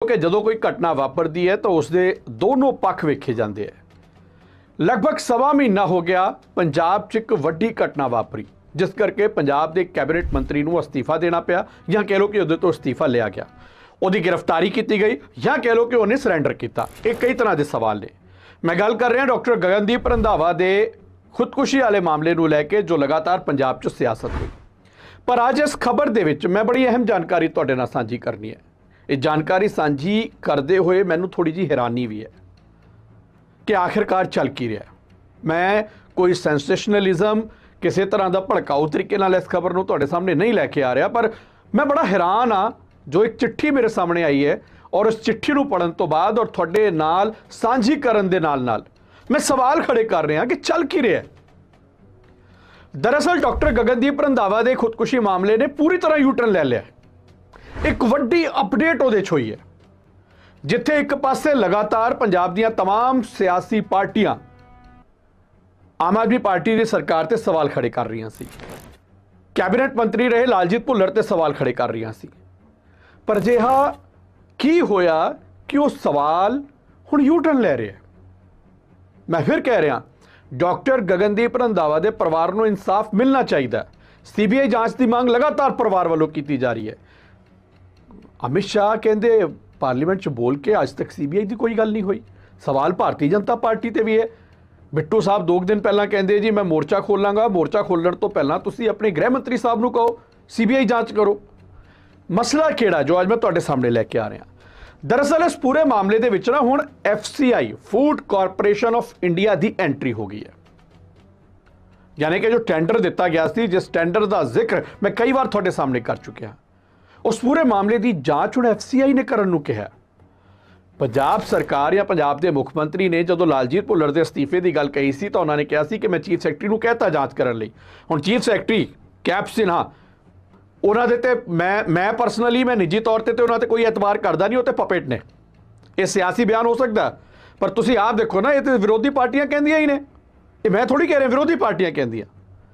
ਕਿ ਜਦੋਂ ਕੋਈ ਘਟਨਾ ਵਾਪਰਦੀ ਹੈ ਤਾਂ ਉਸਦੇ ਦੋਨੋਂ ਪੱਖ ਵੇਖੇ ਜਾਂਦੇ ਹੈ। ਲਗਭਗ ਸਵਾ ਮਹੀਨਾ ਹੋ ਗਿਆ ਪੰਜਾਬ 'ਚ ਇੱਕ ਵੱਡੀ ਘਟਨਾ ਵਾਪਰੀ ਜਿਸ ਕਰਕੇ ਪੰਜਾਬ ਦੇ ਕੈਬਨਿਟ ਮੰਤਰੀ ਨੂੰ ਅਸਤੀਫਾ ਦੇਣਾ ਪਿਆ, ਜਾਂ ਕਹਿ ਲਓ ਕਿ ਉਹਦੇ ਤੋਂ ਅਸਤੀਫਾ ਲਿਆ ਗਿਆ, ਉਹਦੀ ਗ੍ਰਿਫਤਾਰੀ ਕੀਤੀ ਗਈ, ਜਾਂ ਕਹਿ ਲਓ ਕਿ ਉਹਨੇ ਸਰੈਂਡਰ ਕੀਤਾ। ਇਹ ਕਈ ਤਰ੍ਹਾਂ ਦੇ ਸਵਾਲ ਨੇ। ਮੈਂ ਗੱਲ ਕਰ ਰਿਹਾ ਡਾਕਟਰ ਗਗਨਦੀਪ ਰੰਧਾਵਾ ਦੇ ਖੁਦਕੁਸ਼ੀ ਵਾਲੇ ਮਾਮਲੇ ਨੂੰ ਲੈ ਕੇ ਜੋ ਲਗਾਤਾਰ ਪੰਜਾਬ 'ਚ ਸਿਆਸਤ ਹੋਈ। ਪਰ ਅੱਜ ਇਸ ਖਬਰ ਦੇ ਵਿੱਚ ਮੈਂ ਬੜੀ ਅਹਿਮ ਜਾਣਕਾਰੀ ਤੁਹਾਡੇ ਨਾਲ ਸਾਂਝੀ ਕਰਨੀ ਹੈ। ਇਹ ਜਾਣਕਾਰੀ ਸਾਂਝੀ ਕਰਦੇ ਹੋਏ ਮੈਨੂੰ ਥੋੜੀ ਜਿਹੀ ਹੈਰਾਨੀ ਵੀ ਹੈ ਕਿ ਆਖਿਰਕਾਰ ਚੱਲ ਕੀ ਰਿਹਾ। ਮੈਂ ਕੋਈ ਸੈਂਸੇਸ਼ਨਲਿਜ਼ਮ, ਕਿਸੇ ਤਰ੍ਹਾਂ ਦਾ ਭੜਕਾਊ ਤਰੀਕੇ ਨਾਲ ਇਸ ਖਬਰ ਨੂੰ ਤੁਹਾਡੇ ਸਾਹਮਣੇ ਨਹੀਂ ਲੈ ਕੇ ਆ ਰਿਹਾ, ਪਰ ਮੈਂ ਬੜਾ ਹੈਰਾਨ ਹਾਂ ਜੋ ਇੱਕ ਚਿੱਠੀ ਮੇਰੇ ਸਾਹਮਣੇ ਆਈ ਹੈ ਔਰ ਉਸ ਚਿੱਠੀ ਨੂੰ ਪੜ੍ਹਨ ਤੋਂ ਬਾਅਦ ਔਰ ਤੁਹਾਡੇ ਨਾਲ ਸਾਂਝੀ ਕਰਨ ਦੇ ਨਾਲ ਮੈਂ ਸਵਾਲ ਖੜੇ ਕਰ ਰਿਹਾ ਕਿ ਚੱਲ ਕੀ ਰਿਹਾ। ਦਰਅਸਲ ਡਾਕਟਰ ਗਗਨਦੀਪ ਰੰਧਾਵਾ ਦੇ ਖੁਦਕੁਸ਼ੀ ਮਾਮਲੇ ਨੇ ਪੂਰੀ ਤਰ੍ਹਾਂ ਯੂਟਰਨ ਲੈ ਲਿਆ। ਇੱਕ ਵੱਡੀ ਅਪਡੇਟ ਉਹਦੇ 'ਚ ਹੋਈ ਹੈ, ਜਿੱਥੇ ਇੱਕ ਪਾਸੇ ਲਗਾਤਾਰ ਪੰਜਾਬ ਦੀਆਂ तमाम ਸਿਆਸੀ ਪਾਰਟੀਆਂ ਆਮ ਆਦਮੀ ਪਾਰਟੀ ਦੀ ਸਰਕਾਰ ਤੇ ਸਵਾਲ ਖੜੇ ਕਰ ਰਹੀਆਂ ਸੀ, ਕੈਬਨਿਟ ਮੰਤਰੀ ਰਹੇ ਲਾਲਜੀਤ ਭੁੱਲਰ ਤੇ ਸਵਾਲ ਖੜੇ ਕਰ ਰਹੀਆਂ ਸੀ। ਪਰ ਅਜਿਹਾ ਕੀ ਹੋਇਆ ਕਿ ਉਹ ਸਵਾਲ ਹੁਣ ਯੂਟਰਨ ਲੈ ਰਿਹਾ। ਮੈਂ ਫਿਰ ਕਹਿ ਰਿਹਾ, ਡਾਕਟਰ ਗਗਨਦੀਪ ਰੰਧਾਵਾ ਦੇ ਪਰਿਵਾਰ ਨੂੰ ਇਨਸਾਫ ਮਿਲਣਾ ਚਾਹੀਦਾ। ਸੀਬੀਆਈ ਜਾਂਚ ਦੀ ਮੰਗ ਲਗਾਤਾਰ ਪਰਿਵਾਰ ਵੱਲੋਂ ਕੀਤੀ ਜਾ ਰਹੀ ਹੈ। ਅਮਿਤ ਸ਼ਾਹ ਕਹਿੰਦੇ ਪਾਰਲੀਮੈਂਟ 'ਚ ਬੋਲ ਕੇ ਅੱਜ ਤੱਕ ਸੀਬੀਆਈ ਦੀ ਕੋਈ ਗੱਲ ਨਹੀਂ ਹੋਈ। ਸਵਾਲ ਭਾਰਤੀ ਜਨਤਾ ਪਾਰਟੀ ਤੇ ਵੀ ਹੈ। ਬਿੱਟੂ ਸਾਹਿਬ 2 ਦਿਨ ਪਹਿਲਾਂ ਕਹਿੰਦੇ ਜੀ ਮੈਂ ਮੋਰਚਾ ਖੋਲਾਂਗਾ, ਮੋਰਚਾ ਖੋਲਣ ਤੋਂ ਪਹਿਲਾਂ ਤੁਸੀਂ ਆਪਣੇ ਗ੍ਰਹਿ ਮੰਤਰੀ ਸਾਹਿਬ ਨੂੰ ਕਹੋ ਸੀਬੀਆਈ ਜਾਂਚ ਕਰੋ। ਮਸਲਾ ਕਿਹੜਾ ਜੋ ਅੱਜ ਮੈਂ ਤੁਹਾਡੇ ਸਾਹਮਣੇ ਲੈ ਕੇ ਆ ਰਿਹਾ। ਦਰਅਸਲ ਇਸ ਪੂਰੇ ਮਾਮਲੇ ਦੇ ਵਿੱਚ ਨਾ ਹੁਣ FCI food corporation of India the entry ਹੋ ਗਈ ਹੈ। ਯਾਨੀ ਕਿ ਜੋ ਟੈਂਡਰ ਦਿੱਤਾ ਗਿਆ ਸੀ, ਜਿਸ ਟੈਂਡਰ ਦਾ ਜ਼ਿਕਰ ਮੈਂ ਕਈ ਵਾਰ ਤੁਹਾਡੇ ਸਾਹਮਣੇ ਕਰ ਚੁੱਕਿਆ, ਉਸ ਪੂਰੇ ਮਾਮਲੇ ਦੀ ਜਾਂਚ ਹੁਣ FCI ਨੇ ਕਰਨ ਨੂੰ ਕਿਹਾ। ਪੰਜਾਬ ਸਰਕਾਰ ਜਾਂ ਪੰਜਾਬ ਦੇ ਮੁੱਖ ਮੰਤਰੀ ਨੇ ਜਦੋਂ ਲਾਲਜੀਤ ਭੁੱਲਰ ਦੇ ਅਸਤੀਫੇ ਦੀ ਗੱਲ ਕਹੀ ਸੀ ਤਾਂ ਉਹਨਾਂ ਨੇ ਕਿਹਾ ਸੀ ਕਿ ਮੈਂ ਚੀਫ ਸੈਕਟਰੀ ਨੂੰ ਕਹਿਤਾ ਜਾਂਚ ਕਰਨ ਲਈ। ਹੁਣ ਚੀਫ ਸੈਕਟਰੀ ਕੈਪ ਸਿਨਹਾ, ਉਹਨਾਂ ਦੇ ਤੇ ਮੈਂ ਪਰਸਨਲੀ ਮੈਂ ਨਿੱਜੀ ਤੌਰ ਤੇ ਉਹਨਾਂ ਤੇ ਕੋਈ ਐਤਬਾਰ ਕਰਦਾ ਨਹੀਂ, ਉਹ ਤੇ ਪਪੇਟ ਨੇ। ਇਹ ਸਿਆਸੀ ਬਿਆਨ ਹੋ ਸਕਦਾ, ਪਰ ਤੁਸੀਂ ਆਪ ਦੇਖੋ ਨਾ, ਇਹ ਤੇ ਵਿਰੋਧੀ ਪਾਰਟੀਆਂ ਕਹਿੰਦੀਆਂ ਹੀ ਨੇ, ਇਹ ਮੈਂ ਥੋੜੀ ਕਹਿ ਰਿਹਾ, ਵਿਰੋਧੀ ਪਾਰਟੀਆਂ ਕਹਿੰਦੀਆਂ।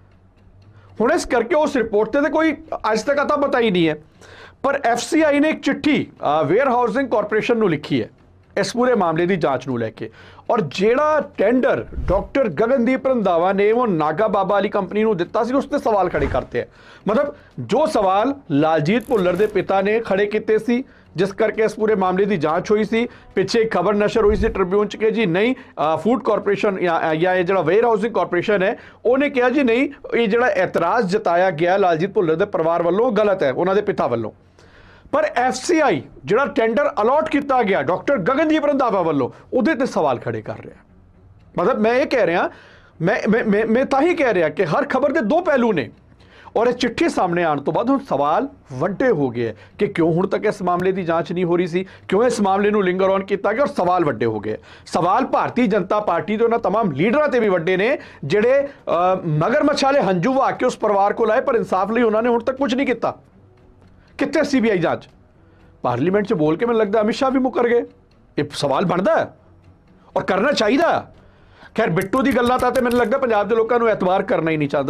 ਹੁਣ ਇਸ ਕਰਕੇ ਉਸ ਰਿਪੋਰਟ ਤੇ ਕੋਈ ਅੱਜ ਤੱਕ ਅਤਾ ਪਤਾ ਹੀ ਨਹੀਂ ਹੈ। ਪਰ FCI ਨੇ ਇੱਕ ਚਿੱਠੀ ਵੇਅਰ ਹਾਊਸਿੰਗ ਕਾਰਪੋਰੇਸ਼ਨ ਨੂੰ ਲਿਖੀ ਹੈ ਇਸ ਪੂਰੇ ਮਾਮਲੇ ਦੀ ਜਾਂਚ ਨੂੰ ਲੈ ਕੇ, ਔਰ ਜਿਹੜਾ ਟੈਂਡਰ ਡਾਕਟਰ ਗਗਨਦੀਪ ਰੰਧਾਵਾ ਨੇ ਉਹ ਨਾਗਾ ਬਾਬਾ ਵਾਲੀ ਕੰਪਨੀ ਨੂੰ ਦਿੱਤਾ ਸੀ, ਉਸ ਤੇ ਸਵਾਲ ਖੜੇ ਕਰਤੇ ਹੈ। ਮਤਲਬ ਜੋ ਸਵਾਲ ਲਾਲਜੀਤ ਭੁੱਲਰ ਦੇ ਪਿਤਾ ਨੇ ਖੜੇ ਕੀਤੇ ਸੀ, ਜਿਸ ਕਰਕੇ ਇਸ ਪੂਰੇ ਮਾਮਲੇ ਦੀ ਜਾਂਚ ਹੋਈ ਸੀ। ਪਿੱਛੇ ਇੱਕ ਖਬਰ ਨਸ਼ਰ ਹੋਈ ਸੀ ਟ੍ਰਿਬਿਊਨ 'ਚ ਕਿ ਜੀ ਨਹੀਂ, ਫੂਡ ਕਾਰਪੋਰੇਸ਼ਨ ਜਾਂ ਇਹ ਜਿਹੜਾ ਵੇਅਰ ਹਾਊਸਿੰਗ ਕਾਰਪੋਰੇਸ਼ਨ ਹੈ ਉਹਨੇ ਕਿਹਾ ਜੀ ਨਹੀਂ, ਇਹ ਜਿਹੜਾ ਇਤਰਾਜ਼ ਜਤਾਇਆ ਗਿਆ ਲਾਲਜੀਤ ਭੁੱਲਰ ਦੇ ਪਰਿਵਾਰ ਵੱਲੋਂ ਗਲਤ ਹੈ, ਉਹਨਾਂ ਦੇ ਪਿਤਾ ਵੱਲੋਂ। ਪਰ FCI ਜਿਹੜਾ ਟੈਂਡਰ ਅਲਾਟ ਕੀਤਾ ਗਿਆ ਡਾਕਟਰ ਗਗਨਦੀਪ ਰੰਧਾਵਾ ਵੱਲੋਂ, ਉਹਦੇ ਤੇ ਸਵਾਲ ਖੜੇ ਕਰ ਰਿਹਾ। ਮਤਲਬ ਮੈਂ ਇਹ ਕਹਿ ਰਿਹਾ, ਮੈਂ ਤਾਂ ਹੀ ਕਹਿ ਰਿਹਾ ਕਿ ਹਰ ਖਬਰ ਦੇ 2 ਪਹਿਲੂ ਨੇ, ਔਰ ਇਹ ਚਿੱਠੀ ਸਾਹਮਣੇ ਆਉਣ ਤੋਂ ਬਾਅਦ ਹੁਣ ਸਵਾਲ ਵੱਡੇ ਹੋ ਗਏ ਕਿ ਕਿਉਂ ਹੁਣ ਤੱਕ ਇਸ ਮਾਮਲੇ ਦੀ ਜਾਂਚ ਨਹੀਂ ਹੋ ਰਹੀ ਸੀ, ਕਿਉਂ ਇਸ ਮਾਮਲੇ ਨੂੰ ਲਿੰਗਰ ਔਨ ਕੀਤਾ ਗਿਆ, ਔਰ ਸਵਾਲ ਵੱਡੇ ਹੋ ਗਏ। ਸਵਾਲ ਭਾਰਤੀ ਜਨਤਾ ਪਾਰਟੀ ਦੇ ਉਹਨਾਂ तमाम ਲੀਡਰਾਂ ਤੇ ਵੀ ਵੱਡੇ ਨੇ ਜਿਹੜੇ ਮਗਰਮੱਛ ਵਾਲੇ ਹੰਝੂ ਵਹਾ ਕੇ ਉਸ ਪਰਿਵਾਰ ਕੋਲ ਆਏ, ਪਰ ਇਨਸਾਫ ਲਈ ਉਹਨਾਂ ਨੇ ਹੁਣ ਤੱਕ ਕੁਝ ਨਹੀਂ ਕੀਤਾ। ਕਿੱਥੇ CBI ਜਾਂਚ? ਪਾਰਲੀਮੈਂਟ 'ਚ ਬੋਲ ਕੇ ਮੈਨੂੰ ਲੱਗਦਾ ਅਮਿਤ ਸ਼ਾਹ ਵੀ ਮੁੱਕਰ ਗਏ। ਇਹ ਸਵਾਲ ਬਣਦਾ ਔਰ ਕਰਨਾ ਚਾਹੀਦਾ। ਖੈਰ ਬਿੱਟੂ ਦੀ ਗੱਲਾਂ ਤਾਂ ਮੈਨੂੰ ਲੱਗਦਾ ਪੰਜਾਬ ਦੇ ਲੋਕਾਂ ਨੂੰ ਐਤਬਾਰ ਕਰਨਾ ਹੀ ਨਹੀਂ ਚਾਹੁੰਦਾ।